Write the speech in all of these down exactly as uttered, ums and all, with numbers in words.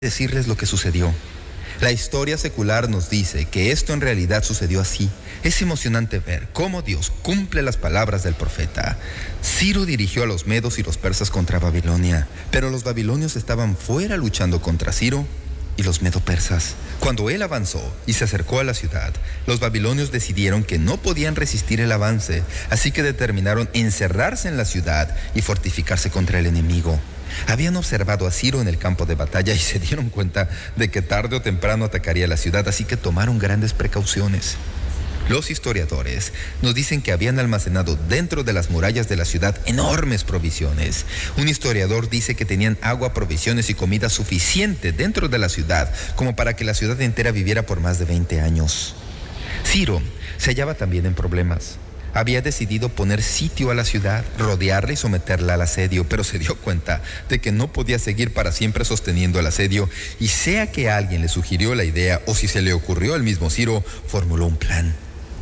decirles lo que sucedió. La historia secular nos dice que esto en realidad sucedió así. Es emocionante ver cómo Dios cumple las palabras del profeta. Ciro dirigió a los medos y los persas contra Babilonia, pero los babilonios estaban fuera luchando contra Ciro y los medo-persas. Cuando él avanzó y se acercó a la ciudad, los babilonios decidieron que no podían resistir el avance, así que determinaron encerrarse en la ciudad y fortificarse contra el enemigo. Habían observado a Ciro en el campo de batalla y se dieron cuenta de que tarde o temprano atacaría la ciudad, así que tomaron grandes precauciones. Los historiadores nos dicen que habían almacenado dentro de las murallas de la ciudad enormes provisiones. Un historiador dice que tenían agua, provisiones y comida suficiente dentro de la ciudad como para que la ciudad entera viviera por más de veinte años. Ciro se hallaba también en problemas. Había decidido poner sitio a la ciudad, rodearla y someterla al asedio, pero se dio cuenta de que no podía seguir para siempre sosteniendo el asedio, y sea que alguien le sugirió la idea o si se le ocurrió al mismo Ciro, formuló un plan.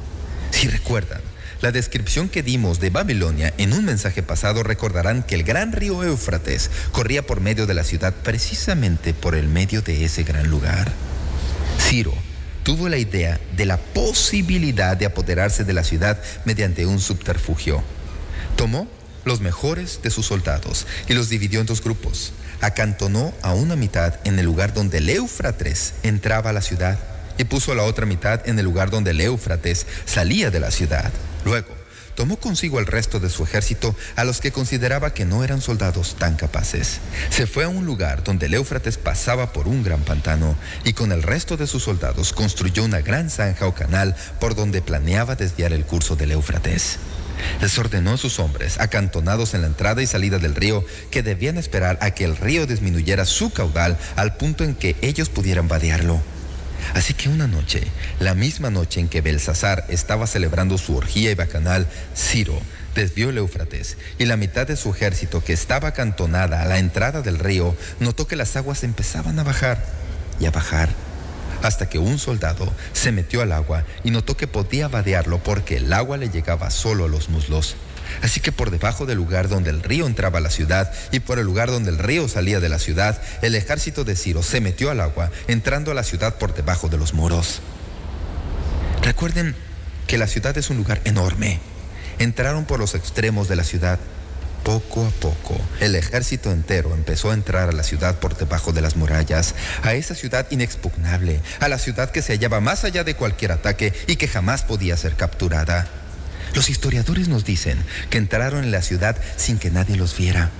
Si recuerdan la descripción que dimos de Babilonia en un mensaje pasado, recordarán que el gran río Éufrates corría por medio de la ciudad, precisamente por el medio de ese gran lugar. Ciro tuvo la idea de la posibilidad de apoderarse de la ciudad mediante un subterfugio. Tomó los mejores de sus soldados y los dividió en dos grupos. Acantonó a una mitad en el lugar donde el Éufrates entraba a la ciudad y puso a la otra mitad en el lugar donde el Éufrates salía de la ciudad. Luego, tomó consigo el resto de su ejército, a los que consideraba que no eran soldados tan capaces. Se fue a un lugar donde el Éufrates pasaba por un gran pantano y con el resto de sus soldados construyó una gran zanja o canal por donde planeaba desviar el curso del Éufrates. Les ordenó a sus hombres, acantonados en la entrada y salida del río, que debían esperar a que el río disminuyera su caudal al punto en que ellos pudieran vadearlo. Así que una noche, la misma noche en que Belsasar estaba celebrando su orgía y bacanal, Ciro desvió el Éufrates, y la mitad de su ejército, que estaba acantonada a la entrada del río, notó que las aguas empezaban a bajar y a bajar, hasta que un soldado se metió al agua y notó que podía vadearlo porque el agua le llegaba solo a los muslos. Así que por debajo del lugar donde el río entraba a la ciudad y por el lugar donde el río salía de la ciudad, el ejército de Ciro se metió al agua, entrando a la ciudad por debajo de los muros. Recuerden que la ciudad es un lugar enorme. Entraron por los extremos de la ciudad. Poco a poco, el ejército entero empezó a entrar a la ciudad por debajo de las murallas, a esa ciudad inexpugnable, a la ciudad que se hallaba más allá de cualquier ataque y que jamás podía ser capturada. Los historiadores nos dicen que entraron en la ciudad sin que nadie los viera.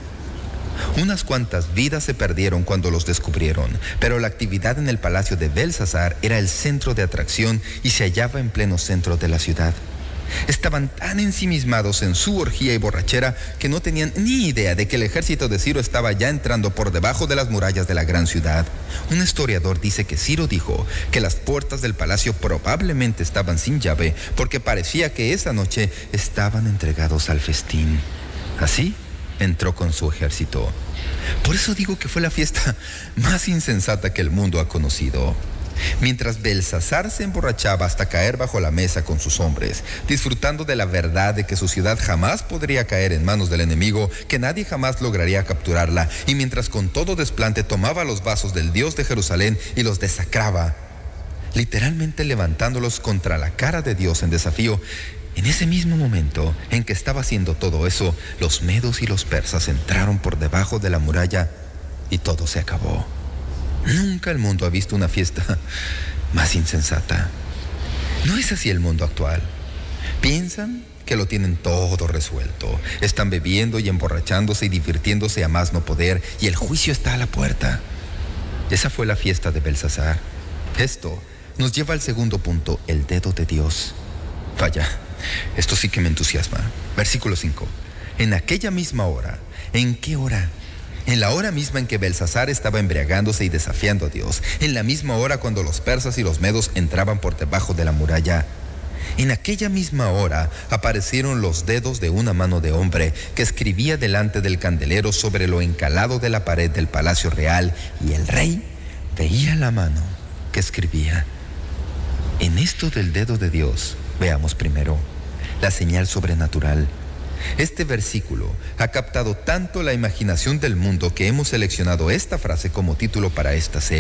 Unas cuantas vidas se perdieron cuando los descubrieron, pero la actividad en el palacio de Belsasar era el centro de atracción y se hallaba en pleno centro de la ciudad. Estaban tan ensimismados en su orgía y borrachera que no tenían ni idea de que el ejército de Ciro estaba ya entrando por debajo de las murallas de la gran ciudad. Un historiador dice que Ciro dijo que las puertas del palacio probablemente estaban sin llave porque parecía que esa noche estaban entregados al festín. Así entró con su ejército. Por eso digo que fue la fiesta más insensata que el mundo ha conocido. Mientras Belsasar se emborrachaba hasta caer bajo la mesa con sus hombres, disfrutando de la verdad de que su ciudad jamás podría caer en manos del enemigo, que nadie jamás lograría capturarla, y mientras con todo desplante tomaba los vasos del Dios de Jerusalén y los desacraba, literalmente levantándolos contra la cara de Dios en desafío, en ese mismo momento en que estaba haciendo todo eso, los medos y los persas entraron por debajo de la muralla y todo se acabó. Nunca el mundo ha visto una fiesta más insensata. No es así el mundo actual. Piensan que lo tienen todo resuelto. Están bebiendo y emborrachándose y divirtiéndose a más no poder, y el juicio está a la puerta. Esa fue la fiesta de Belsasar. Esto nos lleva al segundo punto, el dedo de Dios. Vaya, esto sí que me entusiasma. Versículo cinco. En aquella misma hora. ¿En qué hora? En la hora misma en que Belsasar estaba embriagándose y desafiando a Dios, en la misma hora cuando los persas y los medos entraban por debajo de la muralla. En aquella misma hora aparecieron los dedos de una mano de hombre que escribía delante del candelero sobre lo encalado de la pared del palacio real, y el rey veía la mano que escribía. En esto del dedo de Dios, veamos primero la señal sobrenatural. Este versículo ha captado tanto la imaginación del mundo que hemos seleccionado esta frase como título para esta serie.